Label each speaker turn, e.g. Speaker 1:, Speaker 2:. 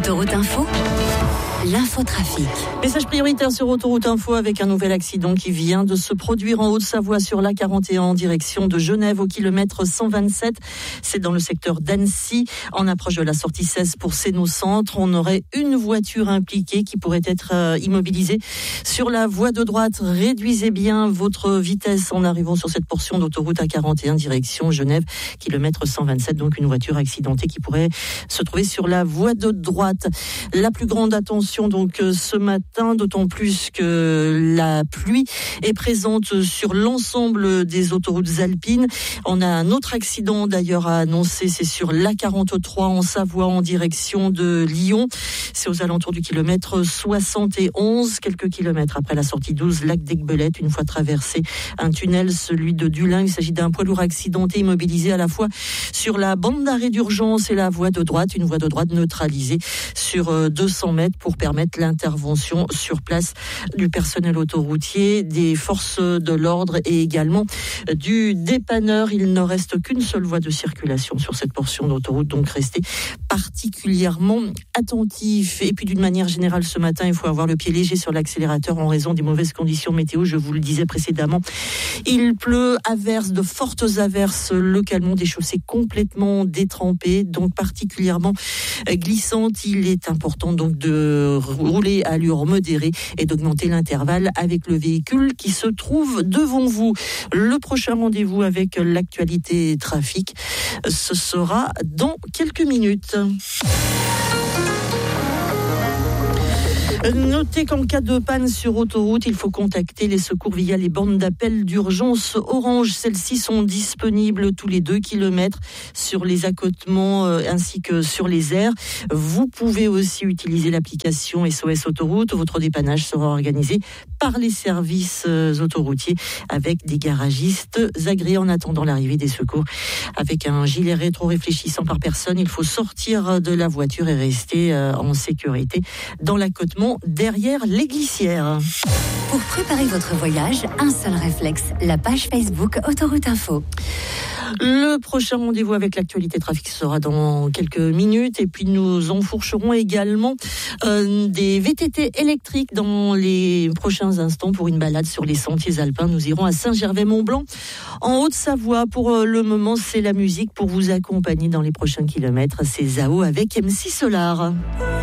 Speaker 1: Autoroute Info, l'infotrafic.
Speaker 2: Message prioritaire sur Autoroute Info avec un nouvel accident qui vient de se produire en Haute-Savoie sur l'A41 en direction de Genève au kilomètre 127. C'est dans le secteur d'Annecy, en approche de la sortie 16 pour Sénocentre. On aurait une voiture impliquée qui pourrait être immobilisée sur la voie de droite. Réduisez bien votre vitesse en arrivant sur cette portion d'autoroute A41 direction Genève, kilomètre 127. Donc une voiture accidentée qui pourrait se trouver sur la voie de droite. La plus grande attention donc ce matin, d'autant plus que la pluie est présente sur l'ensemble des autoroutes alpines. On a un autre accident d'ailleurs à annoncer, c'est sur l'A43 en Savoie en direction de Lyon. C'est aux alentours du kilomètre 71, quelques kilomètres après la sortie 12, lac d'Aiguebelette. Une fois traversé un tunnel, celui de Dulin, il s'agit d'un poids lourd accidenté immobilisé à la fois sur la bande d'arrêt d'urgence et la voie de droite. Une voie de droite neutralisée sur 200 mètres pour permettre l'intervention sur place du personnel autoroutier, des forces de l'ordre et également du dépanneur. Il ne reste qu'une seule voie de circulation sur cette portion d'autoroute, donc restez particulièrement attentifs. Et puis d'une manière générale ce matin, il faut avoir le pied léger sur l'accélérateur en raison des mauvaises conditions météo. Je vous le disais précédemment, il pleut, averse, de fortes averses localement, des chaussées complètement détrempées, donc particulièrement glissantes. Il est important donc de rouler à allure modérée et d'augmenter l'intervalle avec le véhicule qui se trouve devant vous. Le prochain rendez-vous avec l'actualité trafic, ce sera dans quelques minutes. Notez qu'en cas de panne sur autoroute, il faut contacter les secours via les bornes d'appel d'urgence Orange. Celles-ci sont disponibles tous les 2 kilomètres sur les accotements ainsi que sur les aires. Vous pouvez aussi utiliser l'application SOS Autoroute. Votre dépannage sera organisé par les services autoroutiers avec des garagistes agréés en attendant l'arrivée des secours. Avec un gilet rétro-réfléchissant par personne, il faut sortir de la voiture et rester en sécurité dans l'accotement derrière les glissières.
Speaker 1: Pour préparer votre voyage, un seul réflexe, la page Facebook Autoroute Info.
Speaker 2: Le prochain rendez-vous avec l'actualité trafic sera dans quelques minutes et puis nous enfourcherons également des VTT électriques dans les prochains instants pour une balade sur les sentiers alpins. Nous irons à Saint-Gervais-Mont-Blanc en Haute-Savoie. Pour le moment, c'est la musique pour vous accompagner dans les prochains kilomètres. C'est Zao avec MC Solar.